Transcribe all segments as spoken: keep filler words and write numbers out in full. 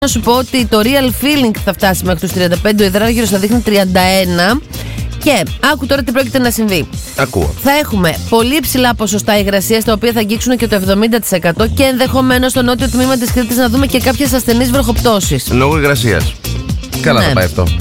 Να σου πω ότι το real feeling θα φτάσει μέχρι τους τριάντα πέντε, ο υδράργυρος θα δείχνει τριάντα ένα. Και άκου τώρα τι πρόκειται να συμβεί. Ακούω. Θα έχουμε πολύ υψηλά ποσοστά υγρασίας, τα οποία θα αγγίξουν και το εβδομήντα τοις εκατό, και ενδεχομένως στο νότιο τμήμα της Κρήτης να δούμε και κάποιες ασθενείς βροχοπτώσεις. Λόγω υγρασίας. Καλά, ναι. Θα πάει αυτό.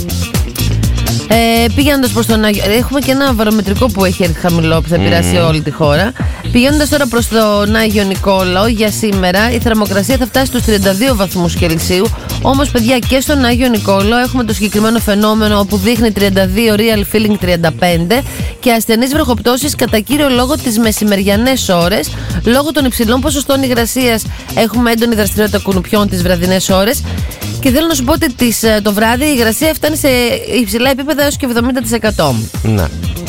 Ε, Πηγαίνοντας προς τον Άγιο... Έχουμε και ένα βαρομετρικό που έχει έρθει χαμηλό, που θα επηρεάσει mm. όλη τη χώρα. Πηγαίνοντας τώρα προς τον Άγιο Νικόλαο, για σήμερα η θερμοκρασία θα φτάσει στους τριάντα δύο βαθμούς Κελσίου. Όμως, παιδιά, και στον Άγιο Νικόλαο έχουμε το συγκεκριμένο φαινόμενο όπου δείχνει τριάντα δύο, real feeling τριάντα πέντε, και ασθενείς βροχοπτώσεις κατά κύριο λόγο τις μεσημεριανές ώρες. Λόγω των υψηλών ποσοστών υγρασίας έχουμε έντονη δραστηριότητα κουνουπιών τις βραδινές ώρες. Και θέλω να σου πω ότι τις, το βράδυ η υγρασία φτάνει σε υψηλά επίπεδα έως και εβδομήντα τοις εκατό. Ναι.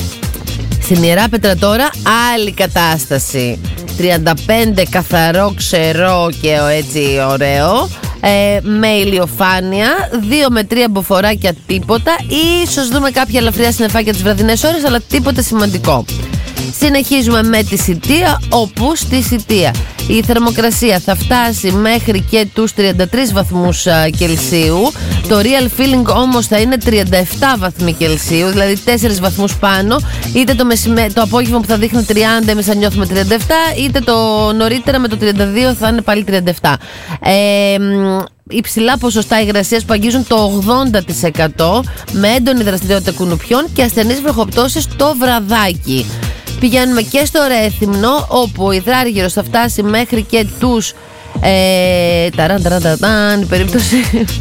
Στην Ιεράπετρα τώρα άλλη κατάσταση. τριάντα πέντε καθαρό, ξερό και έτσι ωραίο. Ε, με ηλιοφάνεια, δύο με τρία μποφοράκια, τίποτα. Ίσως δούμε κάποια ελαφριά συννεφάκια τις βραδινές ώρες, αλλά τίποτα σημαντικό. Συνεχίζουμε με τη Σιτία, όπου στη Σιτία η θερμοκρασία θα φτάσει μέχρι και τους τριάντα τρεις βαθμούς Κελσίου. Το real feeling όμως θα είναι τριάντα επτά βαθμοί Κελσίου, δηλαδή τέσσερις βαθμούς πάνω. Είτε το, μεσημέ... το απόγευμα που θα δείχνει τριάντα, εμείς θα νιώθουμε τριάντα επτά, είτε το νωρίτερα με το τριάντα δύο θα είναι πάλι τριάντα επτά. Ε, υψηλά ποσοστά υγρασίας που αγγίζουν το ογδόντα τοις εκατό, με έντονη δραστηριότητα κουνουπιών και ασθενείς βροχοπτώσεις το βραδάκι. Πηγαίνουμε και στο Ρέθυμνο, όπου ο υδράργυρος θα φτάσει μέχρι και τους ε, ταραν, ταραν, ταραν, περίπτωση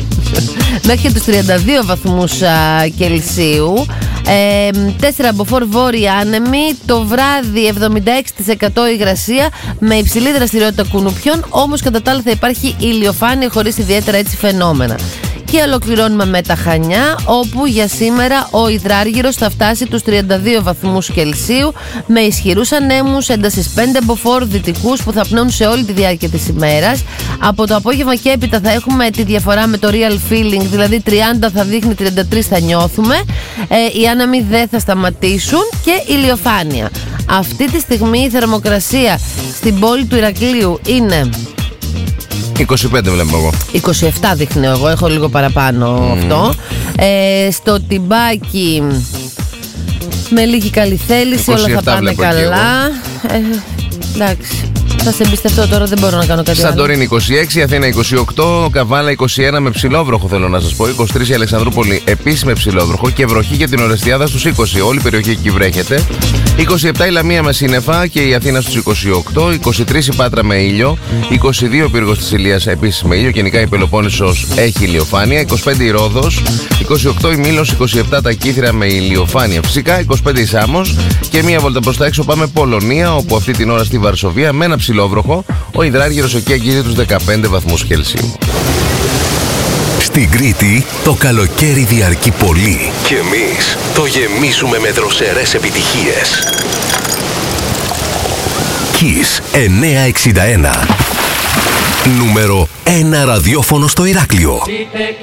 μέχρι και τους τριάντα δύο βαθμούς α, Κελσίου. ε, τέσσερα μποφόρ βόρεια άνεμη. Το βράδυ εβδομήντα έξι τοις εκατό υγρασία με υψηλή δραστηριότητα κουνουπιών. Όμως κατά τα άλλα θα υπάρχει ηλιοφάνεια χωρίς ιδιαίτερα έτσι φαινόμενα. Και ολοκληρώνουμε με τα Χανιά, όπου για σήμερα ο υδράργυρος θα φτάσει τους τριάντα δύο βαθμούς Κελσίου με ισχυρούς ανέμους έντασης πέντε μποφόρ δυτικούς που θα πνέουν σε όλη τη διάρκεια της ημέρας. Από το απόγευμα και έπειτα θα έχουμε τη διαφορά με το real feeling, δηλαδή τριάντα θα δείχνει, τριάντα τρία θα νιώθουμε. Ε, οι άνεμοι δεν θα σταματήσουν και ηλιοφάνεια. Αυτή τη στιγμή η θερμοκρασία στην πόλη του Ηρακλείου είναι είκοσι πέντε βλέπω εγώ. είκοσι επτά δείχνει εγώ, έχω λίγο παραπάνω mm. αυτό. Ε, στο Τιμπάκι με λίγη καλή θέληση όλα θα πάνε καλά. Ε, εντάξει. Θα σε εμπιστευτώ τώρα, δεν μπορώ να κάνω κάτι άλλο. Σαντορίνη είκοσι έξι, Αθήνα είκοσι οκτώ, Καβάλα είκοσι ένα με ψηλόβροχο θέλω να σας πω, είκοσι τρία η Αλεξανδρούπολη επίσης με ψηλόβροχο και βροχή για την Ορεστιάδα στους είκοσι, όλη η περιοχή εκεί βρέχεται. είκοσι επτά η Λαμία με σύννεφα και η Αθήνα στους είκοσι οκτώ, είκοσι τρία η Πάτρα με ήλιο, είκοσι δύο ο Πύργος της Ηλίας επίσης με ήλιο, γενικά η Πελοπόννησος έχει ηλιοφάνεια, είκοσι πέντε η Ρόδος, είκοσι οκτώ η Μήλος, είκοσι επτά τα Κύθυρα με ηλιοφάνεια φυσικά, είκοσι πέντε η Σάμος και μία βόλτα προς τα έξω πάμε Πολωνία, όπου αυτή την ώρα στη Βαρσοβία με ένα ψηλόβροχο, ο υδράργυρος εκεί αγγίζει τους δεκαπέντε βαθμούς Κελσίου. Στην Κρήτη το καλοκαίρι διαρκεί πολύ και εμείς το γεμίζουμε με δροσερές επιτυχίες. Kiss εννιακόσια εξήντα ένα. Νούμερο ένα ραδιόφωνο στο Ηράκλειο.